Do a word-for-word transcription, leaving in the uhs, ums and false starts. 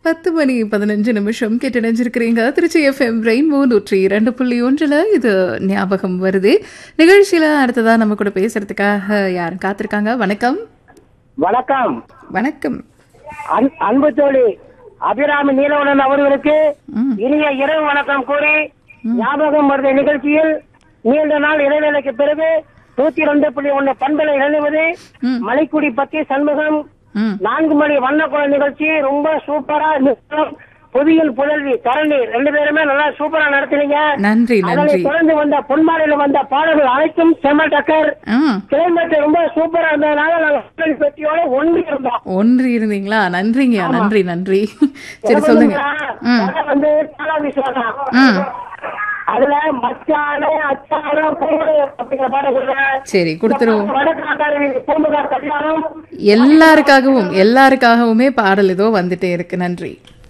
பத்து மணி பதினஞ்சு நிமிஷம் கேட்டு நினைஞ்சிருக்கிறீங்க. திருச்சி எஃப்எம் ரெயின்போ நூற்றி இரண்டு புள்ளி ஒன்றில் இது ஞாபகம் வருது நிகழ்ச்சியில். அடுத்ததா நம்ம கூட பேசுறதுக்காக யாரும் காத்திருக்காங்க. வணக்கம். வணக்கம். வணக்கம். அன்பு தோழி அபிராமி நீலவணன் அவர்களுக்கு இனிய இரவு வணக்கம் கூறி, ஞாபகம் வருத நிகழ்ச்சியில் நீண்ட நாள் இடைவேளைக்கு பிறகு நூத்தி ரெண்டு புள்ளி ஒன்னு பண்பலை எழுதுவது மலைக்குடி பத்தி சண்முகம் நான்கு மணி வண்ணக்குழல் நிகழ்ச்சி ரொம்ப சூப்பரா. புதியல் புதல்வி தரணி ரெண்டு பேருமே நல்லா சூப்பரா நடத்தினீங்க. நன்றி. அதனை தொடர்ந்து வந்த பொன்மாலையில வந்த பாடல்கள் அனைத்தும் செம டக்கர். கிளைமேட் ரொம்ப சூப்பரா இருந்ததுனால நாங்கள் பெட்டியோட ஒன்றி இருந்தோம். ஒன்றி இருந்தீங்களா? நன்றிங்க. நன்றி நன்றி. சரி சொல்லுங்க. வந்து விஸ்வாசம் அதுல மச்சான அச்சான அப்படிங்கிற பாடல்கள் சரி கொடுத்துருவோம். பூம்புகார் கல்யாணம் எல்லாருக்காகவும் எல்லாருக்காகவுமே பாடல் ஏதோ வந்துட்டே இருக்கு. நன்றி.